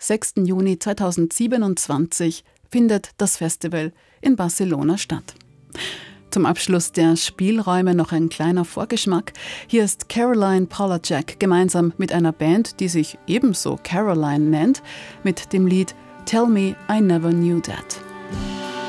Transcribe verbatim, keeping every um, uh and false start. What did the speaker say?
sechsten Juni zweitausendsiebenundzwanzig findet das Festival in Barcelona statt. Zum Abschluss der Spielräume noch ein kleiner Vorgeschmack. Hier ist Caroline Polachek gemeinsam mit einer Band, die sich ebenso Caroline nennt, mit dem Lied Tell Me I Never Knew That.